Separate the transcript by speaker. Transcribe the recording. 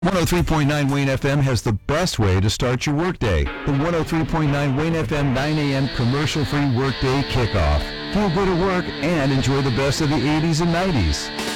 Speaker 1: 103.9 Wayne FM has the best way to start your workday. The 103.9 Wayne FM 9 a.m. commercial-free workday kickoff. Feel good at work and enjoy the best of the 80s and 90s.